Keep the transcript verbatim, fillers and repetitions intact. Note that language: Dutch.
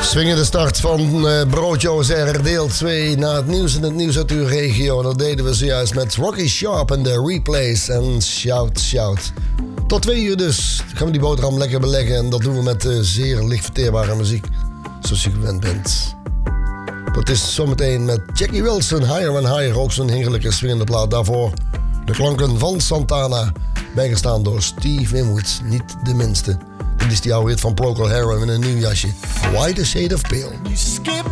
Swingende start van uh, Broodje O S R deel twee na het nieuws in het nieuws uit uw regio. Dat deden we zojuist met Rocky Sharp en de Replays en Shout Shout. Tot twee uur dus gaan we die boterham lekker beleggen. En dat doen we met uh, zeer licht verteerbare muziek, zoals je gewend bent. Dat is zometeen met Jackie Wilson, Higher and Higher. Ook zo'n heerlijke swingende plaat. Daarvoor de klanken van Santana, bijgestaan door Steve Winwood. Niet de minste. Dit is die oude hit van Procol Harum in een nieuw jasje. White Shade of Pale.